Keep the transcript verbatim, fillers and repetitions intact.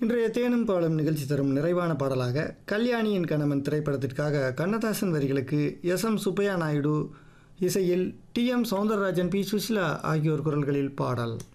இன்றைய தேனும் பாலும் நிகழ்ச்சி தரும் நிறைவான பாடலாக கல்யாணியின் கணவன் திரைப்படத்திற்காக கண்ணதாசன் வரிகளுக்கு எஸ் எம் சுப்பையா நாயுடு இசையில் D M Soundararajan, B Sushila ஆகியோர் குரல்களில் பாடல்.